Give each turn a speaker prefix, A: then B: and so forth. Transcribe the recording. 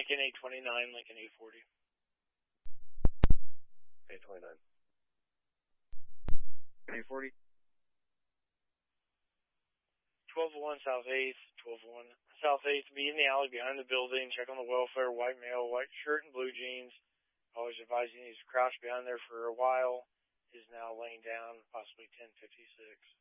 A: Lincoln 829, Lincoln 840.
B: 829. 840.
A: 1201 South 8th, 1201 South 8th. Be in the alley behind the building. Check on the welfare. White male, white shirt and blue jeans. Always advising he's crouched behind there for a while. Is now laying down, possibly 1056.